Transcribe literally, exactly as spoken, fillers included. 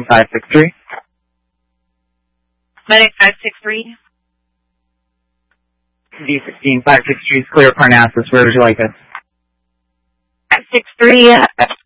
sixteen five six three. Medic five six three. D sixteen five six three is clear Parnassus. Where would you like us? five six three,